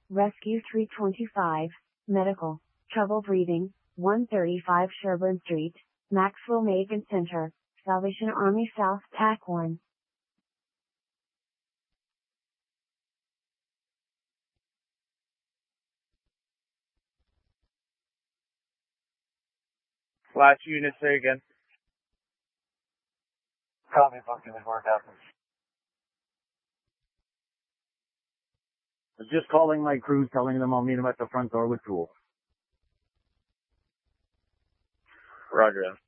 Rescue 325, Medical, Trouble Breathing, 135 Sherburne Street, Maxwell Macon Center, Salvation Army South TAC 1. Flash unit, say again. Copy, fucking work happens. I'm just calling my crew, telling them I'll meet them at the front door with tools. Roger that.